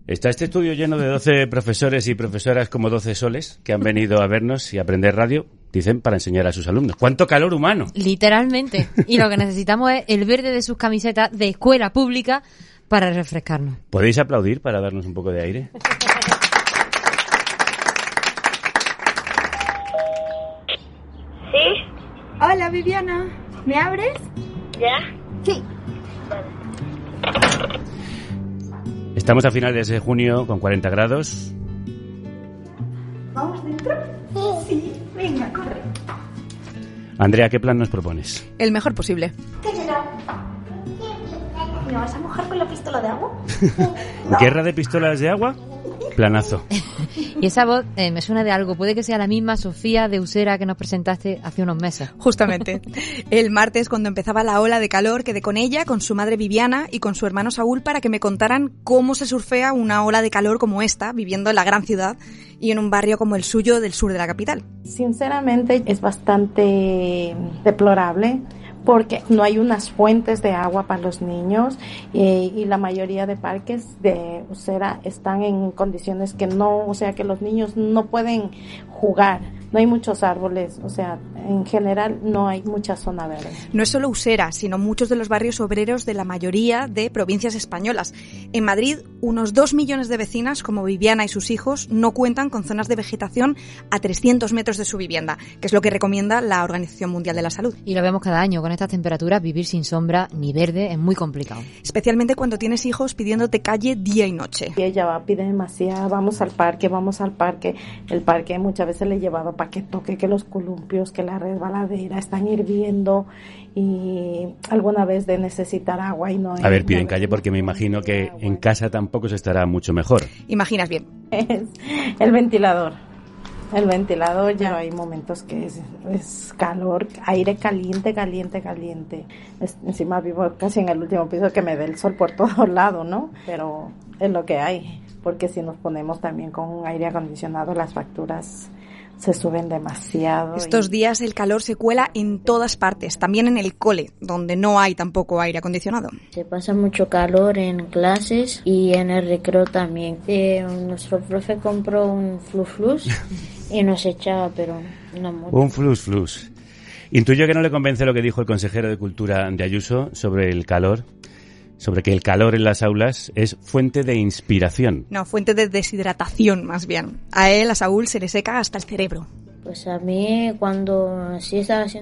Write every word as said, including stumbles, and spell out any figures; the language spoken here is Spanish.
Está este estudio lleno de doce profesores y profesoras como doce soles que han venido a vernos y a aprender radio, dicen, para enseñar a sus alumnos. ¡Cuánto calor humano! Literalmente. Y lo que necesitamos es el verde de sus camisetas de escuela pública para refrescarnos. ¿Podéis aplaudir para darnos un poco de aire? ¿Sí? Hola, Viviana. ¿Me abres? ¿Ya? Sí. Vale. Estamos a finales de junio con cuarenta grados. ¿Vamos dentro? Sí. Venga, corre. Andrea, ¿qué plan nos propones? El mejor posible. ¿Qué será? ¿Me vas a mojar con la pistola de agua? No. ¿Guerra de pistolas de agua? Planazo. Y esa voz eh, me suena de algo. Puede que sea la misma Sofía de Usera que nos presentaste hace unos meses. Justamente. El martes, cuando empezaba la ola de calor, quedé con ella, con su madre Viviana y con su hermano Saúl para que me contaran cómo se surfea una ola de calor como esta, viviendo en la gran ciudad y en un barrio como el suyo del sur de la capital. Sinceramente es bastante deplorable, porque no hay unas fuentes de agua para los niños eh, y la mayoría de parques de Usera están en condiciones que no, o sea que los niños no pueden jugar, no hay muchos árboles, o sea, en general no hay mucha zona verde. No es solo Usera, sino muchos de los barrios obreros de la mayoría de provincias españolas. En Madrid, unos dos millones de vecinas, como Viviana y sus hijos, no cuentan con zonas de vegetación a trescientos metros de su vivienda, que es lo que recomienda la Organización Mundial de la Salud. Y lo vemos cada año, con estas temperaturas, vivir sin sombra ni verde es muy complicado. Especialmente cuando tienes hijos pidiéndote calle día y noche. Y ella va, pide demasiado, vamos al parque, vamos al parque. El parque muchas veces le he llevado para que toque, que los columpios, que la resbaladera están hirviendo y alguna vez de necesitar agua y no... A ver, piden calle porque me imagino que en casa tampoco se estará mucho mejor. Imaginas bien. Es el ventilador. El ventilador ya hay momentos que es, es calor, aire caliente, caliente, caliente. Es, encima vivo casi en el último piso que me dé el sol por todos lados, ¿no? Pero es lo que hay, porque si nos ponemos también con un aire acondicionado, las facturas se suben demasiado. Estos y... días el calor se cuela en todas partes, también en el cole, donde no hay tampoco aire acondicionado. Se pasa mucho calor en clases y en el recreo también. Eh, nuestro profe compró un flus flus y nos echaba, pero no mucho. Un flus flus. Intuyo que no le convence lo que dijo el consejero de Cultura de Ayuso sobre el calor, sobre que el calor en las aulas es fuente de inspiración. No, fuente de deshidratación más bien. A él, a Saúl, se le seca hasta el cerebro. Pues a mí cuando sí estaba haciendo